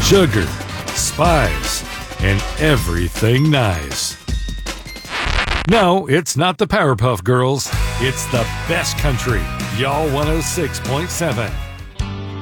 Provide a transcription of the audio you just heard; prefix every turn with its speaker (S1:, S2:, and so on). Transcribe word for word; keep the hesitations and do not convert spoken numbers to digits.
S1: sugar, spice, and everything nice. No, it's not the Powerpuff Girls. It's the best country. Y'all one oh six point seven.